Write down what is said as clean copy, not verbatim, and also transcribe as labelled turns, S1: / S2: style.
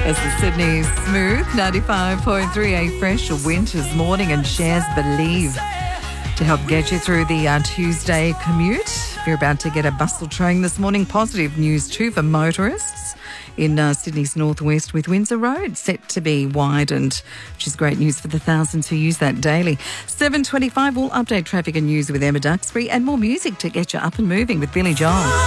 S1: As the Sydney Smooth 95.3 A fresh winter's morning and shares Believe to help get you through the Tuesday commute. If you're about to get a bustle train this morning, positive news too for motorists in Sydney's northwest, with Windsor Road set to be widened, which is great news for the thousands who use that daily. 7:25, we'll update traffic and news with Emma Duxbury, and more music to get you up and moving with Billy Joel.